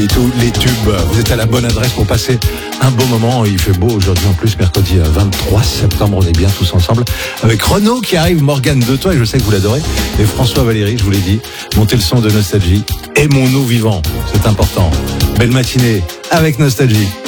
Et tous les tubes, vous êtes à la bonne adresse pour passer un beau moment. Il fait beau aujourd'hui en plus, mercredi 23 septembre, on est bien tous ensemble. Avec Renaud qui arrive, Morgane de toi, et je sais que vous l'adorez. Et François Valéry, je vous l'ai dit, montez le son de Nostalgie. Aimons-nous vivants, c'est important. Belle matinée avec Nostalgie.